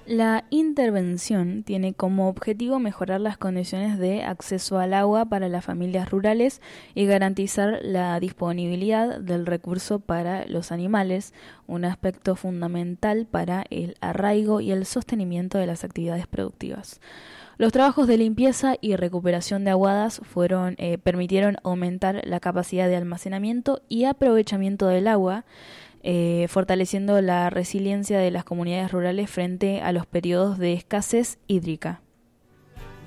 La intervención tiene como objetivo mejorar las condiciones de acceso al agua para las familias rurales y garantizar la disponibilidad del recurso para los animales, un aspecto fundamental para el arraigo y el sostenimiento de las actividades productivas. Los trabajos de limpieza y recuperación de aguadas permitieron aumentar la capacidad de almacenamiento y aprovechamiento del agua, fortaleciendo la resiliencia de las comunidades rurales frente a los periodos de escasez hídrica.